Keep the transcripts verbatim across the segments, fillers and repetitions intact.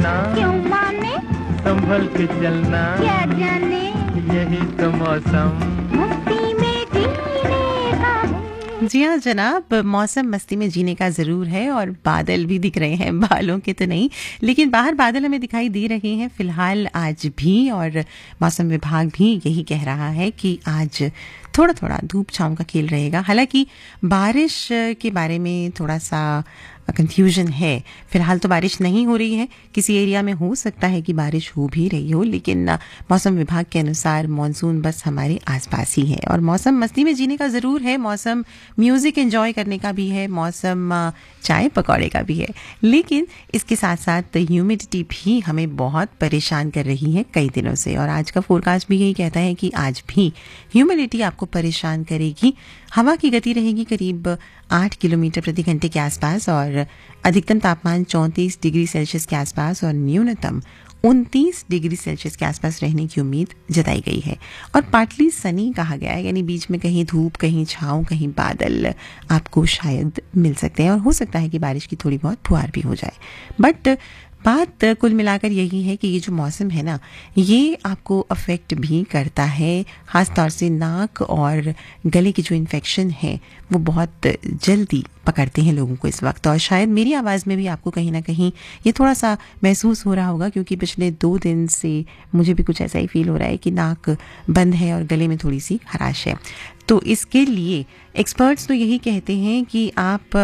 मानना, क्यों माने, संभल के चलना, क्या जाने, यही तो मौसम मस्ती में जीने का है। जी हाँ जनाब, मौसम मस्ती में जीने का ज़रूर है और बादल भी दिख रहे हैं, बालों के तो नहीं लेकिन बाहर बादल हमें दिखाई दे रहे हैं फिलहाल आज भी। और मौसम विभाग भी यही कह रहा है कि आज थोड़ा थोड़ा धूप छांव का खेल रहेगा। हालांकि बारिश के बारे में थोड़ा सा कंफ्यूजन है, फिलहाल तो बारिश नहीं हो रही है, किसी एरिया में हो सकता है कि बारिश हो भी रही हो, लेकिन मौसम विभाग के अनुसार मॉनसून बस हमारे आसपास ही है। और मौसम मस्ती में जीने का ज़रूर है, मौसम म्यूज़िक एंजॉय करने का भी है, मौसम चाय पकौड़े का भी है, लेकिन इसके साथ साथ ह्यूमिडिटी भी हमें बहुत परेशान कर रही है कई दिनों से। और आज का फोरकास्ट भी यही कहता है कि आज भी ह्यूमिडिटी आपको परेशान करेगी। हवा की गति रहेगी करीब आठ किलोमीटर प्रति घंटे के आसपास और अधिकतम तापमान चौंतीस डिग्री सेल्सियस के आसपास और न्यूनतम उनतीस डिग्री सेल्सियस के आसपास रहने की उम्मीद जताई गई है। और पार्टली सनी कहा गया है, यानी बीच में कहीं धूप, कहीं छांव, कहीं बादल आपको शायद मिल सकते हैं और हो सकता है कि बारिश की थोड़ी बहुत फुहार भी हो जाए। बट बात कुल मिलाकर यही है कि ये जो मौसम है ना, ये आपको अफेक्ट भी करता है, ख़ास तौर से नाक और गले की जो इन्फेक्शन है वो बहुत जल्दी पकड़ते हैं लोगों को इस वक्त। और शायद मेरी आवाज़ में भी आपको कहीं ना कहीं ये थोड़ा सा महसूस हो रहा होगा, क्योंकि पिछले दो दिन से मुझे भी कुछ ऐसा ही फील हो रहा है कि नाक बंद है और गले में थोड़ी सी खराश है। तो इसके लिए एक्सपर्ट्स तो यही कहते हैं कि आप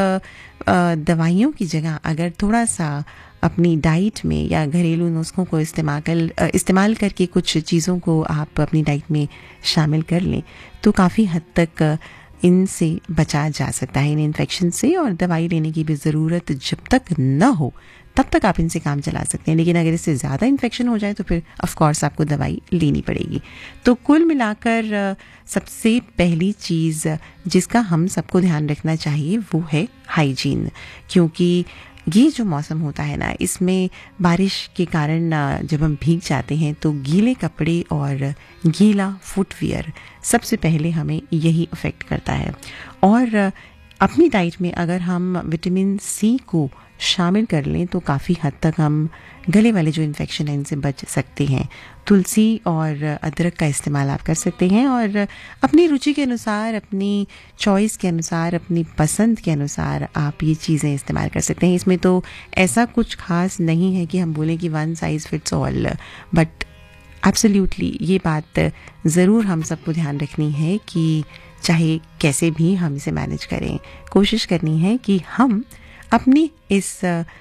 दवाइयों की जगह अगर थोड़ा सा अपनी डाइट में या घरेलू नुस्खों को इस्तेमाल कर इस्तेमाल करके कुछ चीज़ों को आप अपनी डाइट में शामिल कर लें तो काफ़ी हद तक इनसे बचा जा सकता है, इन इन्फेक्शन से। और दवाई लेने की भी ज़रूरत जब तक न हो तब तक आप इनसे काम चला सकते हैं, लेकिन अगर इससे ज़्यादा इन्फेक्शन हो जाए तो फिर ऑफ कोर्स आपको दवाई लेनी पड़ेगी। तो कुल मिलाकर सबसे पहली चीज़ जिसका हम सबको ध्यान रखना चाहिए वो है हाइजीन, क्योंकि ये जो मौसम होता है ना, इसमें बारिश के कारण जब हम भीग जाते हैं तो गीले कपड़े और गीला फुटवियर सबसे पहले हमें यही अफेक्ट करता है। और अपनी डाइट में अगर हम विटामिन सी को शामिल कर लें तो काफ़ी हद तक हम गले वाले जो इन्फेक्शन है इनसे बच सकते हैं। तुलसी और अदरक का इस्तेमाल आप कर सकते हैं और अपनी रुचि के अनुसार, अपनी चॉइस के अनुसार, अपनी पसंद के अनुसार आप ये चीज़ें इस्तेमाल कर सकते हैं। इसमें तो ऐसा कुछ खास नहीं है कि हम बोलें कि one size fits all, but absolutely ये बात ज़रूर हम सबको ध्यान रखनी है कि चाहे कैसे भी हम इसे मैनेज करें, कोशिश करनी है कि हम अपनी इस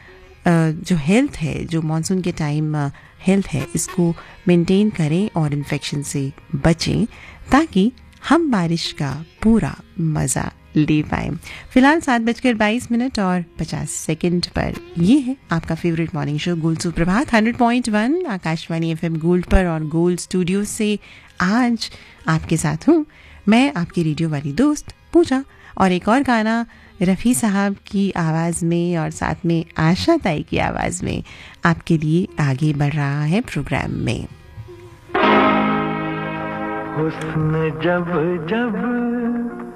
जो हेल्थ है, जो मॉनसून के टाइम हेल्थ है, इसको मेंटेन करें और इन्फेक्शन से बचें ताकि हम बारिश का पूरा मज़ा ले पाएँ। फिलहाल सात बजकर बाईस मिनट और पचास सेकंड पर ये है आपका फेवरेट मॉर्निंग शो गोल्ड सुप्रभात hundred point one Akashvani FM gold पर और गोल्ड स्टूडियो से आज आपके साथ हूँ मैं, आपकी रेडियो वाली दोस्त पूजा। और एक और गाना रफ़ी साहब की आवाज़ में और साथ में आशा ताई की आवाज़ में आपके लिए आगे बढ़ रहा है प्रोग्राम में। हुस्न जब जब